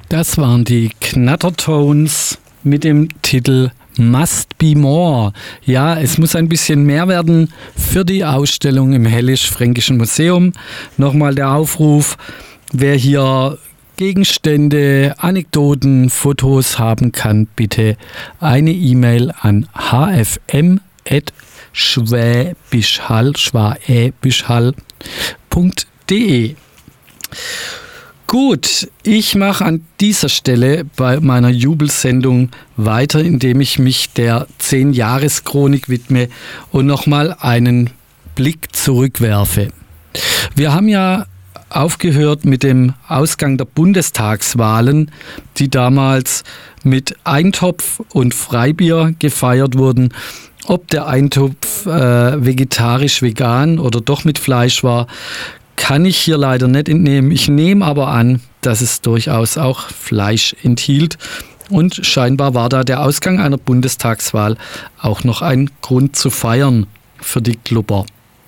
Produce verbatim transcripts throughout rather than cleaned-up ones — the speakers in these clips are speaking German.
Das waren die Knattertones mit dem Titel Must Be More. Ja, es muss ein bisschen mehr werden für die Ausstellung im Hellisch-Fränkischen Museum. Nochmal der Aufruf, wer hier Gegenstände, Anekdoten, Fotos haben kann, bitte eine E-Mail an h f m at schwäbischhall punkt d e. Gut, ich mache an dieser Stelle bei meiner Jubelsendung weiter, indem ich mich der zehn-Jahres-Chronik widme und nochmal einen Blick zurückwerfe. Wir haben ja aufgehört mit dem Ausgang der Bundestagswahlen, die damals mit Eintopf und Freibier gefeiert wurden. Ob der Eintopf äh, vegetarisch, vegan oder doch mit Fleisch war, kann ich hier leider nicht entnehmen. Ich nehme aber an, dass es durchaus auch Fleisch enthielt. Und scheinbar war da der Ausgang einer Bundestagswahl auch noch ein Grund zu feiern für die Klubber.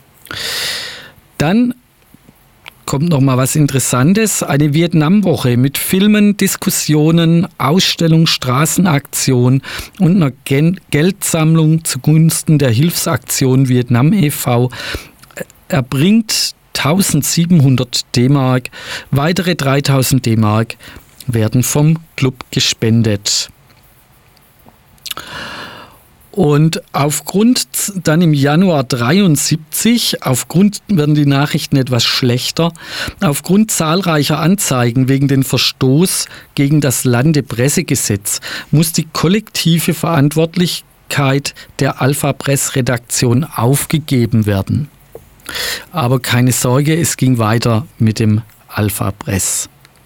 Dann kommt noch mal was Interessantes. Eine Vietnamwoche mit Filmen, Diskussionen, Ausstellung, Straßenaktion und einer Gen- Geldsammlung zugunsten der Hilfsaktion Vietnam e V erbringt eintausendsiebenhundert D-Mark. Weitere dreitausend D-Mark werden vom Club gespendet. Und aufgrund dann im Januar dreiundsiebzig, aufgrund werden die Nachrichten etwas schlechter, aufgrund zahlreicher Anzeigen wegen den Verstoß gegen das Landepressegesetz muss die kollektive Verantwortlichkeit der Alpha Press Redaktion aufgegeben werden. Aber keine Sorge, es ging weiter mit dem Alpha Press.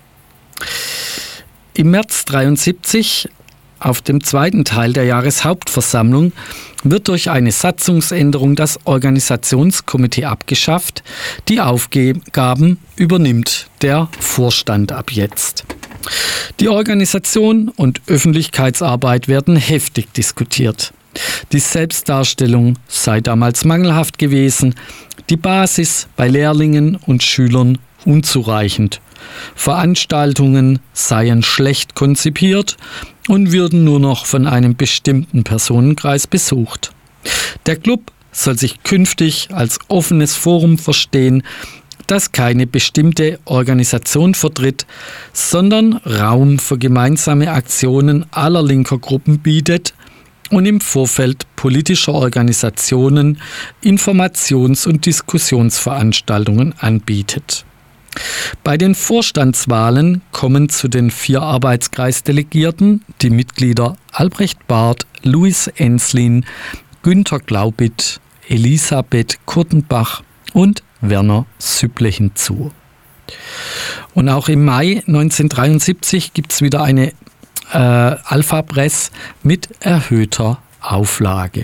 Im März dreiundsiebzig, auf dem zweiten Teil der Jahreshauptversammlung, wird durch eine Satzungsänderung das Organisationskomitee abgeschafft. Die Aufgaben übernimmt der Vorstand ab jetzt. Die Organisation und Öffentlichkeitsarbeit werden heftig diskutiert. Die Selbstdarstellung sei damals mangelhaft gewesen, die Basis bei Lehrlingen und Schülern unzureichend. Veranstaltungen seien schlecht konzipiert und würden nur noch von einem bestimmten Personenkreis besucht. Der Club soll sich künftig als offenes Forum verstehen, das keine bestimmte Organisation vertritt, sondern Raum für gemeinsame Aktionen aller linker Gruppen bietet und im Vorfeld politischer Organisationen Informations- und Diskussionsveranstaltungen anbietet. Bei den Vorstandswahlen kommen zu den vier Arbeitskreisdelegierten die Mitglieder Albrecht Barth, Louis Enslin, Günter Glaubit, Elisabeth Kurtenbach und Werner Süpple hinzu. Und auch im Mai neunzehnhundertdreiundsiebzig gibt es wieder eine äh, Alpha Press mit erhöhter Auflage.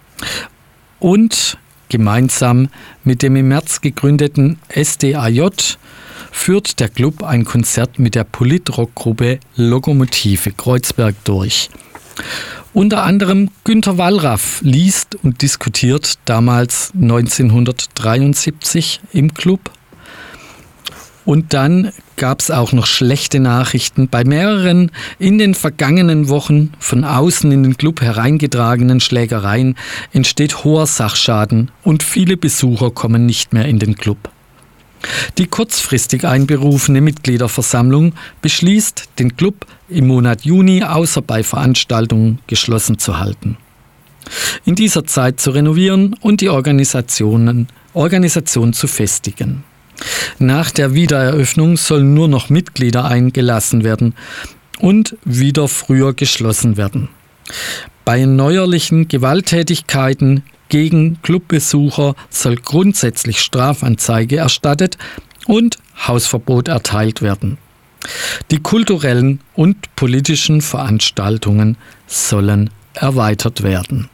Und gemeinsam mit dem im März gegründeten S D A J führt der Club ein Konzert mit der Politrockgruppe Lokomotive Kreuzberg durch. Unter anderem Günter Wallraff liest und diskutiert damals neunzehnhundertdreiundsiebzig im Club. Und dann gab es auch noch schlechte Nachrichten. Bei mehreren in den vergangenen Wochen von außen in den Club hereingetragenen Schlägereien entsteht hoher Sachschaden und viele Besucher kommen nicht mehr in den Club. Die kurzfristig einberufene Mitgliederversammlung beschließt, den Club im Monat Juni außer bei Veranstaltungen geschlossen zu halten. In dieser Zeit zu renovieren und die Organisationen, Organisation zu festigen. Nach der Wiedereröffnung sollen nur noch Mitglieder eingelassen werden und wieder früher geschlossen werden. Bei neuerlichen Gewalttätigkeiten gegen Clubbesucher soll grundsätzlich Strafanzeige erstattet und Hausverbot erteilt werden. Die kulturellen und politischen Veranstaltungen sollen erweitert werden.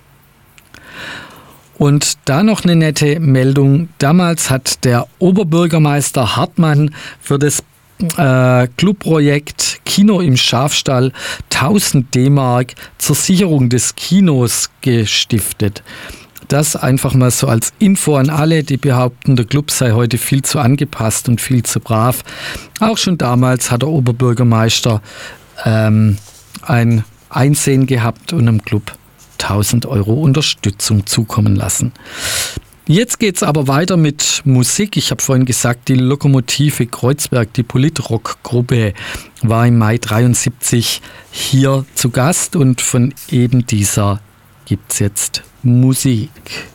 Und da noch eine nette Meldung. Damals hat der Oberbürgermeister Hartmann für das äh, Clubprojekt Kino im Schafstall tausend D-Mark zur Sicherung des Kinos gestiftet. Das einfach mal so als Info an alle, die behaupten, der Club sei heute viel zu angepasst und viel zu brav. Auch schon damals hat der Oberbürgermeister ähm, ein Einsehen gehabt und dem Club tausend Euro Unterstützung zukommen lassen. Jetzt geht es aber weiter mit Musik. Ich habe vorhin gesagt, die Lokomotive Kreuzberg, die Politrock-Gruppe, war im Mai dreiundsiebzig hier zu Gast und von eben dieser gibt es jetzt Musik.